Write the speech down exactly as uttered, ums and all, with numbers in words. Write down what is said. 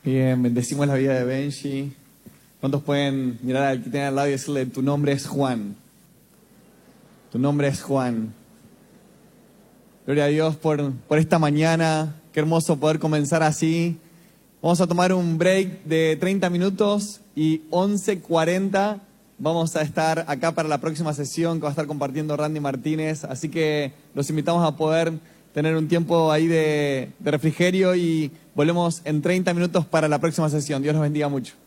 Bien, bendecimos la vida de Benji. ¿Cuántos pueden mirar al que tiene al lado y decirle, tu nombre es Juan? Tu nombre es Juan. Gloria a Dios por, por esta mañana. Qué hermoso poder comenzar así. Vamos a tomar un break de treinta minutos y once cuarenta vamos a estar acá para la próxima sesión que va a estar compartiendo Randy Martínez. Así que los invitamos a poder tener un tiempo ahí de, de refrigerio y volvemos en treinta minutos para la próxima sesión. Dios los bendiga mucho.